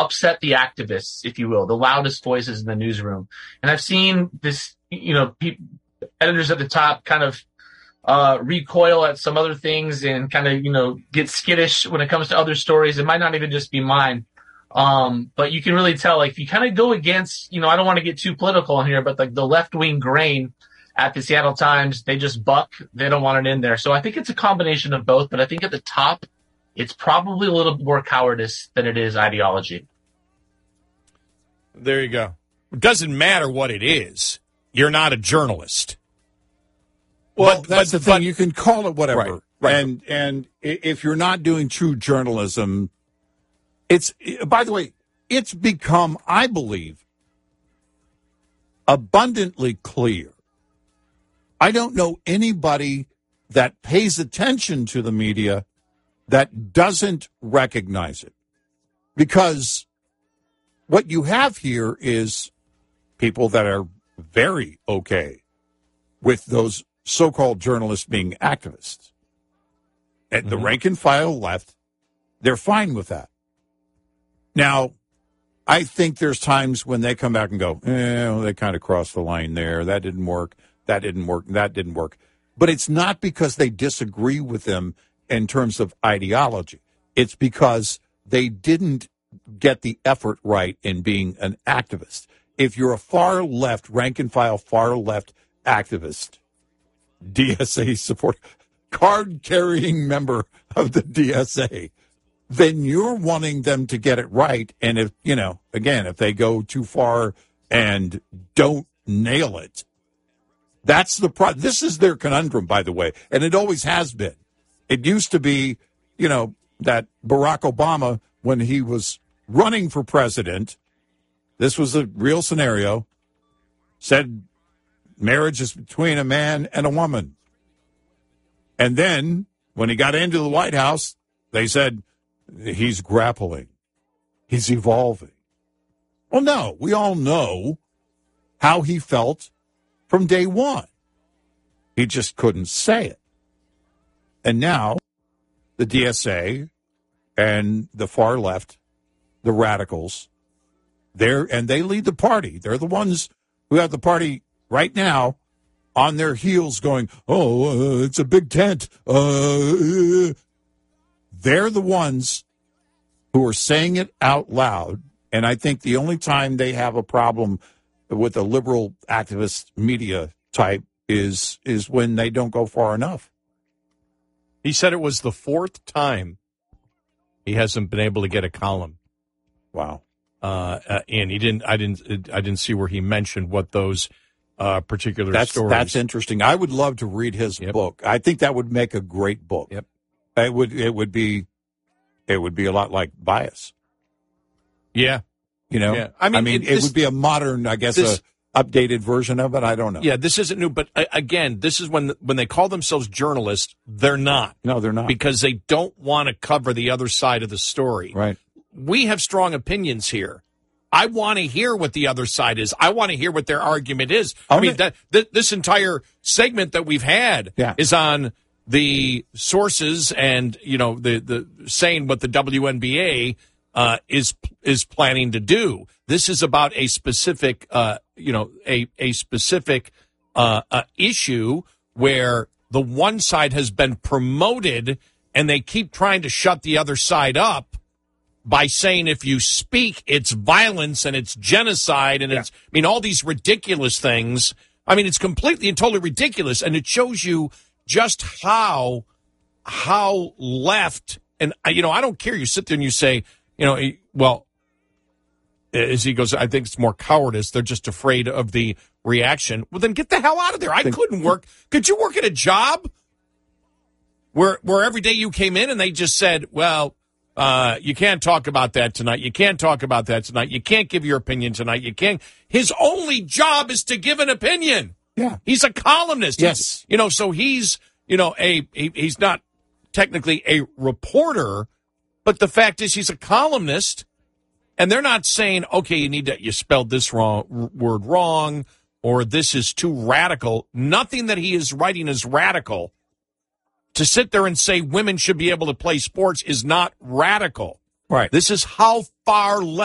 upset the activists, if you will, the loudest voices in the newsroom. And I've seen this, editors at the top kind of recoil at some other things and kind of, get skittish when it comes to other stories. It might not even just be mine. But you can really tell, like, if you kind of go against, I don't want to get too political in here, but like the left-wing grain at the Seattle Times, they just buck. They don't want it in there. So I think it's a combination of both, but I think at the top, it's probably a little more cowardice than it is ideology. There you go. It doesn't matter what it is. You're not a journalist. Well, that's the thing. You can call it whatever. Right. And if you're not doing true journalism, by the way, it's become, I believe, abundantly clear. I don't know anybody that pays attention to the media that doesn't recognize it. Because what you have here is people that are very okay with those so-called journalists being activists. And the rank and file left, they're fine with that. Now, I think there's times when they come back and go, they kind of crossed the line there. That didn't work. That didn't work. That didn't work. But it's not because they disagree with them in terms of ideology. It's because they didn't get the effort right in being an activist. If you're a far left, rank and file, far left activist, DSA support, card-carrying member of the DSA, then you're wanting them to get it right. And if, if they go too far and don't nail it, that's the problem. This is their conundrum, by the way, and it always has been. It used to be, that Barack Obama, when he was running for president, this was a real scenario, said marriage is between a man and a woman. And then when he got into the White House, they said, he's grappling. He's evolving. Well, no, we all know how he felt from day one. He just couldn't say it. And now the DSA and the far left, the radicals, they lead the party. They're the ones who have the party right now on their heels going, it's a big tent. They're the ones who are saying it out loud. And I think the only time they have a problem with a liberal activist media type is when they don't go far enough. He said it was the fourth time he hasn't been able to get a column. Wow. And I didn't see where he mentioned what those particular stories. That's interesting. I would love to read his book. I think that would make a great book. Yep. It would be a lot like Bias. Yeah. Yeah. I mean, it would be a modern, I guess, a updated version of it. I don't know. Yeah, this isn't new, but again, this is when they call themselves journalists, they're not. No, they're not. Because they don't want to cover the other side of the story. Right. We have strong opinions here. I want to hear what the other side is. I want to hear what their argument is. This entire segment that we've had is on the sources and, the saying what the WNBA is planning to do. This is about a specific, a specific issue where the one side has been promoted and they keep trying to shut the other side up by saying if you speak, it's violence and it's genocide and it's, all these ridiculous things. It's completely and totally ridiculous. And it shows you just how left, and, I don't care. You sit there and you say, as he goes, I think it's more cowardice. They're just afraid of the reaction. Well, then get the hell out of there. I couldn't work. Could you work at a job where every day you came in and they just said, you can't talk about that tonight. You can't talk about that tonight. You can't give your opinion tonight. You can't. His only job is to give an opinion. Yeah. He's a columnist. Yes. So he's, he's not technically a reporter, but the fact is he's a columnist. And they're not saying, okay, you spelled this word wrong, or this is too radical. Nothing that he is writing is radical. To sit there and say women should be able to play sports is not radical. Right. This is how far left